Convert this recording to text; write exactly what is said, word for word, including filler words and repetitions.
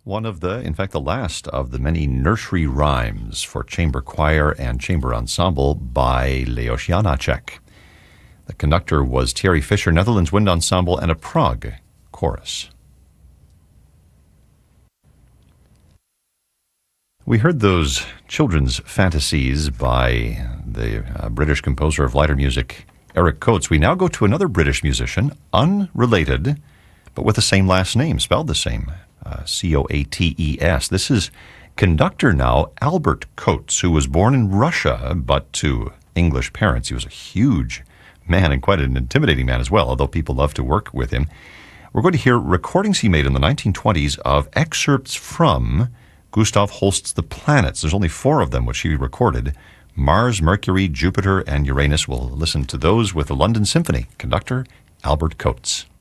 One of the, in fact, the last of the many nursery rhymes for chamber choir and chamber ensemble by Leos Janáček. The conductor was Thierry Fischer, Netherlands Wind Ensemble, and a Prague chorus. We heard those children's fantasies by the uh, British composer of lighter music, Eric Coates. We now go to another British musician, unrelated, but with the same last name, spelled the same, uh, C O A T E S. This is conductor now, Albert Coates, who was born in Russia, but to English parents. He was a huge man and quite an intimidating man as well, although people love to work with him. We're going to hear recordings he made in the nineteen twenties of excerpts from Gustav Holst's The Planets. There's only four of them which he recorded. Mars, Mercury, Jupiter, and Uranus. We'll listen to those with the London Symphony. Conductor, Albert Coates.